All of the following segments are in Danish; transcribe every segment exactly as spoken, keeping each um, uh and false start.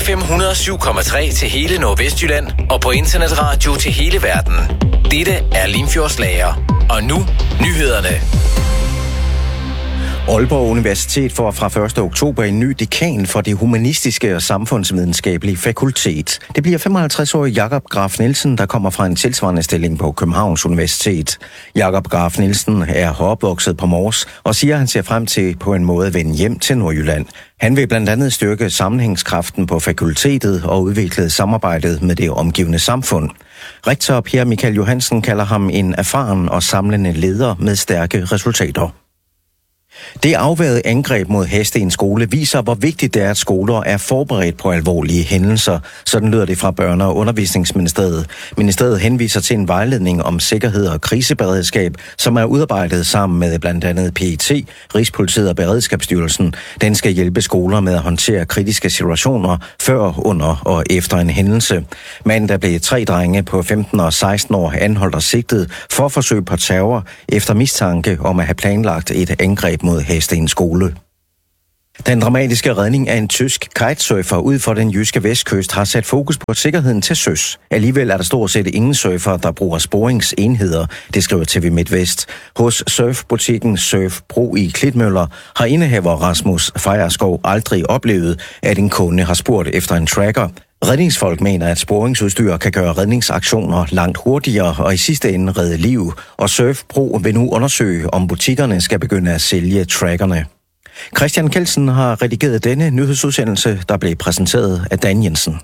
F M et hundrede og syv komma tre til hele Nordvestjylland og på internetradio til hele verden. Dette er Limfjordslager. Og nu nyhederne. Aalborg Universitet får fra første oktober en ny dekan for det humanistiske og samfundsvidenskabelige fakultet. Det bliver femoghalvtreds-årig Jakob Graf Nielsen, der kommer fra en tilsvarende stilling på Københavns Universitet. Jakob Graf Nielsen er opvokset på Mors og siger, at han ser frem til på en måde at vende hjem til Nordjylland. Han vil blandt andet styrke sammenhængskraften på fakultetet og udvikle samarbejdet med det omgivende samfund. Rektor Per Michael Johansen kalder ham en erfaren og samlende leder med stærke resultater. Det afværede angreb mod heste i en skole viser, hvor vigtigt det er, at skoler er forberedt på alvorlige hændelser. Sådan lyder det fra Børne- og Undervisningsministeriet. Ministeriet henviser til en vejledning om sikkerhed og kriseberedskab, som er udarbejdet sammen med blandt andet P E T, Rigspolitiet og Beredskabsstyrelsen. Den skal hjælpe skoler med at håndtere kritiske situationer før, under og efter en hændelse. Mandag blev tre drenge på femten og seksten år anholdt og sigtet for forsøg på terror efter mistanke om at have planlagt et angreb mod heste i en skole. Den dramatiske redning af en tysk kitesurfer ud for den jyske vestkyst har sat fokus på sikkerheden til søs. Alligevel er der stort set ingen surfer, der bruger sporingsenheder, det skriver T V MidtVest. Hos surfbutikken Surf Pro i Klitmøller har indehaver Rasmus Fejerskov aldrig oplevet, at en kunde har spurgt efter en tracker. Redningsfolk mener, at sporingsudstyr kan gøre redningsaktioner langt hurtigere og i sidste ende redde liv, og Surf Pro vil nu undersøge, om butikkerne skal begynde at sælge trackerne. Christian Kelsen har redigeret denne nyhedsudsendelse, der blev præsenteret af Dan Jensen.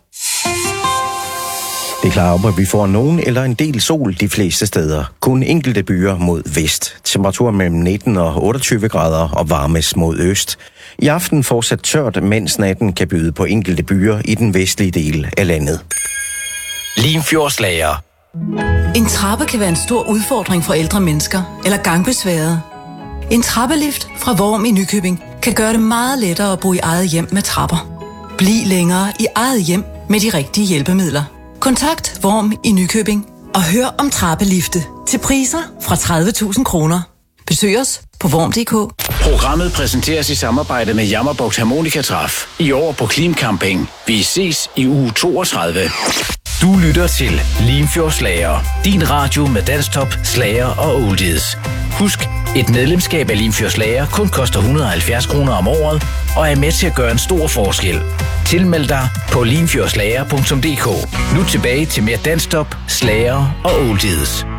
Det er klart op, at vi får nogen eller en del sol de fleste steder. Kun enkelte byer mod vest. Temperaturer mellem nitten og otteogtyve grader og varmes mod øst. I aften fortsat tørt, mens natten kan byde på enkelte byer i den vestlige del af landet. Limfjordslager. En trappe kan være en stor udfordring for ældre mennesker eller gangbesværede. En trappelift fra Vorm i Nykøbing kan gøre det meget lettere at bo i eget hjem med trapper. Bliv længere i eget hjem med de rigtige hjælpemidler. Kontakt Vorm i Nykøbing og hør om trappelifte til priser fra tredive tusind kroner. Besøg os på vorm punktum d k. Programmet præsenteres i samarbejde med Jammerbugt Harmonikatræf. I år på Klimcamping. Vi ses i uge toogtredive. Du lytter til Limfjordslager. Din radio med danstop, slager og oldies. Husk, et medlemskab af Limfjordslager kun koster et hundrede og halvfjerds kroner om året og er med til at gøre en stor forskel. Tilmeld dig på limfjordslager punktum d k. Nu tilbage til mere danstop, slager og oldies.